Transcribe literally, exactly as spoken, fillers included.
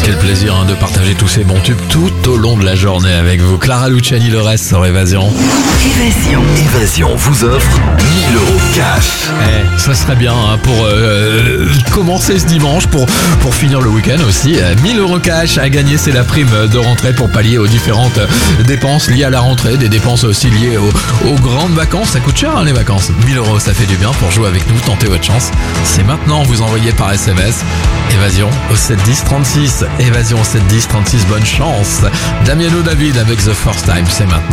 quel plaisir hein, de partager tous ces bons tubes tout au long de la journée avec vous. Clara Luciani, le reste sur Évasion. Évasion. Évasion vous offre mille euros cash. Eh, ça serait bien hein, pour euh, commencer ce dimanche, pour, pour finir le week-end aussi. mille euros cash à gagner, c'est la prime de rentrée pour pallier aux différentes dépenses liées à la rentrée, des dépenses aussi liées aux, aux grandes vacances. Ça coûte cher hein, les vacances. mille euros, ça fait du bien pour jouer avec nous, tenter votre chance. C'est maintenant, vous envoyez par S M S Évasion au sept dix trente-six. Évasion au sept dix trente-six, bonne chance. Damiano David avec The First Time, c'est maintenant.